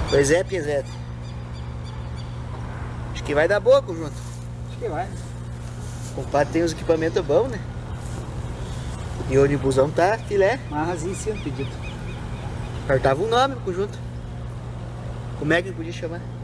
Pois é, Piezete. Acho que vai dar boa, conjunto. Acho que vai. O compadre tem os equipamentos bons, né? E o ônibusão tá filé. Marrazinho sim, pedido. Faltava um nome pro conjunto. Como é que podia chamar?